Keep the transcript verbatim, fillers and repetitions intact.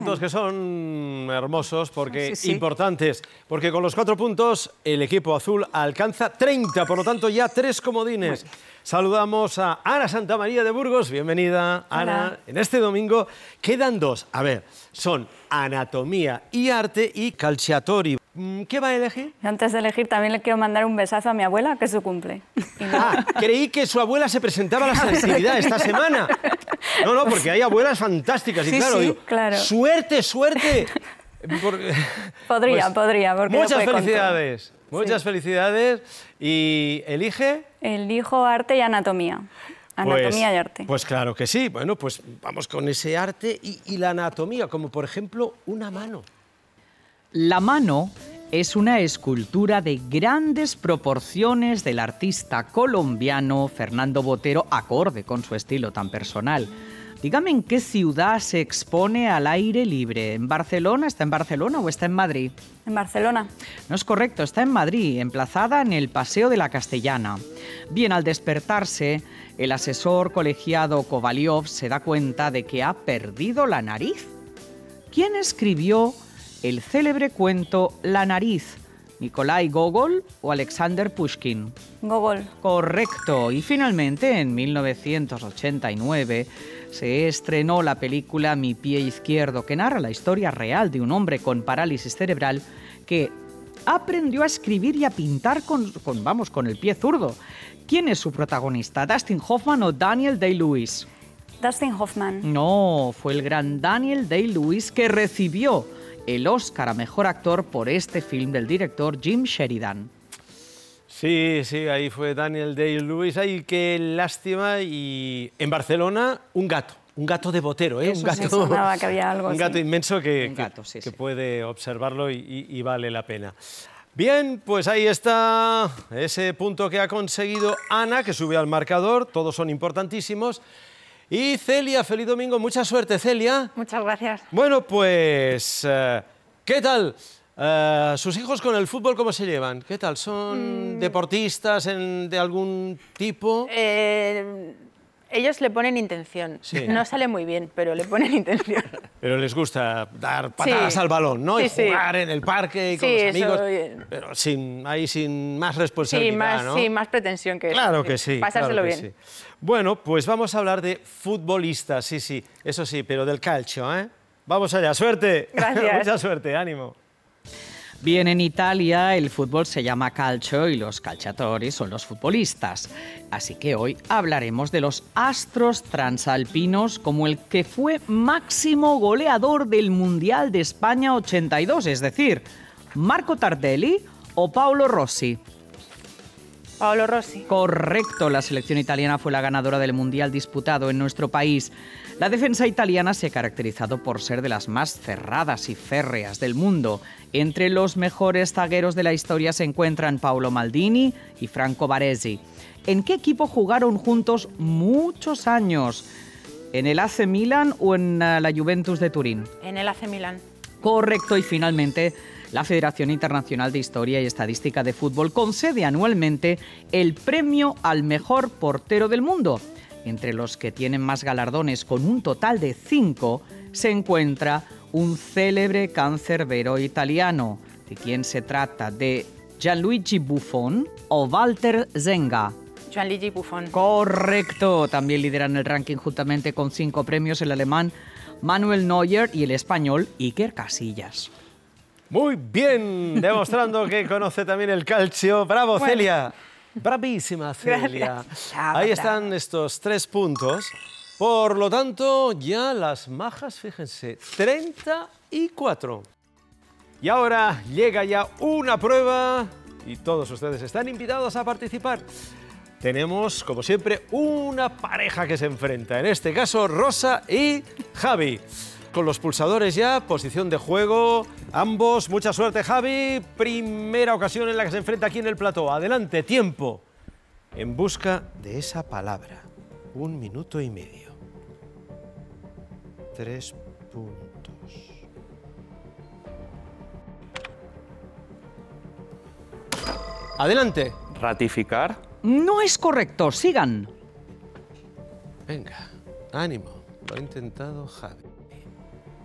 Puntos que son hermosos, porque Sí, sí. importantes, porque con los cuatro puntos el equipo azul alcanza treinta, por lo tanto ya tres comodines. Saludamos a Ana Santamaría de Burgos, bienvenida Ana. Hola. En este domingo quedan dos, a ver, son anatomía y arte y calciatori. ¿Qué va a elegir? Yo antes de elegir también le quiero mandar un besazo a mi abuela, que es su cumple. Y no- Ah, creí que su abuela se presentaba a la selectividad esta semana. No, no, porque hay abuelas fantásticas y Sí, claro, sí, digo, claro. suerte, suerte. Porque- Podría, pues, podría, porque no muchas puede con todo. felicidades, muchas Sí. felicidades. Y elige. Elijo arte y anatomía. Anatomía Pues, y arte. Pues claro que sí. Bueno, pues vamos con ese arte y, y la anatomía, como por ejemplo una mano. La mano es una escultura de grandes proporciones del artista colombiano Fernando Botero, acorde con su estilo tan personal. Dígame en qué ciudad se expone al aire libre. ¿En Barcelona? ¿Está en Barcelona o está en Madrid? En Barcelona. No es correcto, está en Madrid, emplazada en el Paseo de la Castellana. Bien, al despertarse, el asesor colegiado Kovalyov se da cuenta de que ha perdido la nariz. ¿Quién escribió el célebre cuento La nariz? ¿Nikolai Gogol o Alexander Pushkin? Gogol. Correcto. Y finalmente, en mil novecientos ochenta y nueve, se estrenó la película Mi pie izquierdo, que narra la historia real de un hombre con parálisis cerebral que aprendió a escribir y a pintar con, con, vamos, con el pie zurdo. ¿Quién es su protagonista? ¿Dustin Hoffman o Daniel Day-Lewis? Dustin Hoffman. No, fue el gran Daniel Day-Lewis que recibió el Oscar a Mejor Actor por este film del director Jim Sheridan. Sí, sí, ahí fue Daniel Day-Lewis. Ay, qué lástima. Y en Barcelona, un gato. Un gato de Botero, ¿eh? Eso un gato, sí, sonaba que había algo un gato así. inmenso que, Un que- gato, sí, que sí. puede observarlo y, y- y vale la pena. Bien, pues ahí está ese punto que ha conseguido Ana, que sube al marcador. Todos son importantísimos. Y Celia, feliz domingo. Mucha suerte, Celia. Muchas gracias. Bueno, pues, eh, ¿qué tal? Eh, ¿Sus hijos con el fútbol cómo se llevan? ¿Qué tal? ¿Son deportistas en- de algún tipo? Eh, ellos le ponen intención. Sí. No sale muy bien, pero le ponen intención. Pero les gusta dar patadas Sí. al balón, ¿no? Sí, y sí. jugar en el parque y con Sí, los eso, amigos. bien. Pero sin, ahí sin más Sí, responsabilidad, más, ¿no? sí, más pretensión que eso. Claro que sí. Pasárselo claro que bien. sí. Bueno, pues vamos a hablar de futbolistas, sí, sí, eso sí, pero del calcio, ¿eh? Vamos allá, suerte. Gracias. Mucha suerte, ánimo. Bien, en Italia el fútbol se llama calcio y los calciatori son los futbolistas. Así que hoy hablaremos de los astros transalpinos como el que fue máximo goleador del Mundial de España ochenta y dos, es decir, Marco Tardelli o Paolo Rossi. Paolo Rossi. Correcto, la selección italiana fue la ganadora del Mundial disputado en nuestro país. La defensa italiana se ha caracterizado por ser de las más cerradas y férreas del mundo. Entre los mejores zagueros de la historia se encuentran Paolo Maldini y Franco Baresi. ¿En qué equipo jugaron juntos muchos años? ¿En el A C Milan o en uh, la Juventus de Turín? En el A C Milan. Correcto, y finalmente, la Federación Internacional de Historia y Estadística de Fútbol concede anualmente el premio al mejor portero del mundo. Entre los que tienen más galardones, con un total de cinco, se encuentra un célebre cancerbero italiano. ¿De quién se trata? ¿De Gianluigi Buffon o Walter Zenga? Gianluigi Buffon. Correcto, también lideran el ranking juntamente con cinco premios el alemán Manuel Neuer y el español Iker Casillas. Muy bien, demostrando que conoce también el calcio. ¡Bravo, Bueno. Celia! Bravísima, Celia. Gracias. Ahí están estos tres puntos. Por lo tanto, ya las majas, fíjense, treinta y cuatro. Y ahora llega ya una prueba y todos ustedes están invitados a participar. Tenemos, como siempre, una pareja que se enfrenta. En este caso, Rosa y Javi. Con los pulsadores ya, posición de juego, ambos. Mucha suerte, Javi. Primera ocasión en la que se enfrenta aquí en el plató. Adelante, tiempo. En busca de esa palabra. Un minuto y medio. Tres puntos. Adelante. Ratificar. No es correcto, sigan. Venga, ánimo. Lo ha intentado Javi.